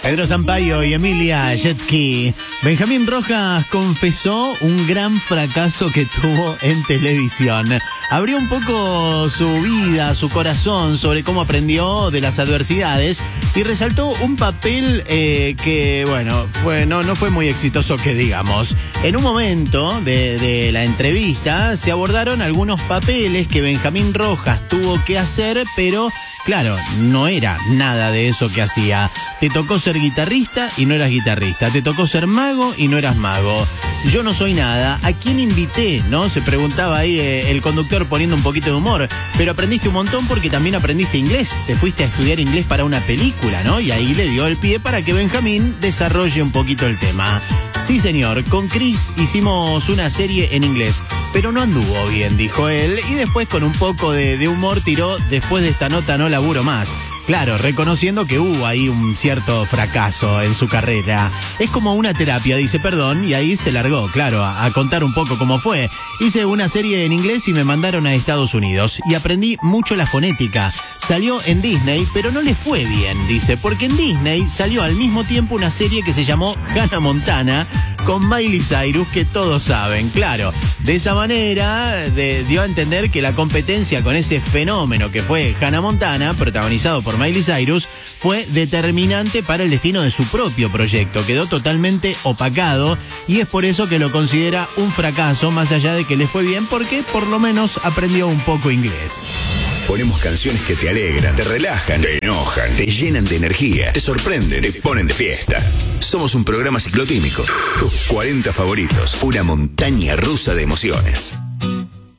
Pedro Sampaio y Emilia Jetski. Benjamín Rojas confesó un gran fracaso que tuvo en televisión. Abrió un poco su vida, su corazón, sobre cómo aprendió de las adversidades y resaltó un papel que, bueno, no fue muy exitoso, que digamos. En un momento de la entrevista se abordaron algunos papeles que Benjamín Rojas tuvo que hacer, pero claro, no era nada de eso que hacía. Te tocó ser guitarrista y no eras guitarrista. Te tocó ser mago y no eras mago. Yo no soy nada. ¿A quién invité? ¿No? Se preguntaba ahí el conductor poniendo un poquito de humor. Pero aprendiste un montón porque también aprendiste inglés. Te fuiste a estudiar inglés para una película, ¿no? Y ahí le dio el pie para que Benjamín desarrolle un poquito el tema. Sí, señor, con Chris hicimos una serie en inglés, pero no anduvo bien, dijo él, y después con un poco de humor tiró: después de esta nota no laburo más. Claro, reconociendo que hubo ahí un cierto fracaso en su carrera. Es como una terapia, dice, perdón, y ahí se largó, claro, a contar un poco cómo fue. Hice una serie en inglés y me mandaron a Estados Unidos y aprendí mucho la fonética. Salió en Disney, pero no le fue bien, dice, porque en Disney salió al mismo tiempo una serie que se llamó Hannah Montana, con Miley Cyrus, que todos saben, claro. De esa manera dio a entender que la competencia con ese fenómeno que fue Hannah Montana, protagonizado por Miley Cyrus, fue determinante para el destino de su propio proyecto. Quedó totalmente opacado y es por eso que lo considera un fracaso, más allá de que le fue bien, porque por lo menos aprendió un poco inglés. Ponemos canciones que te alegran, te relajan, te enojan, te llenan de energía, te sorprenden, te ponen de fiesta. Somos un programa ciclotímico. Tus 40 favoritos, una montaña rusa de emociones.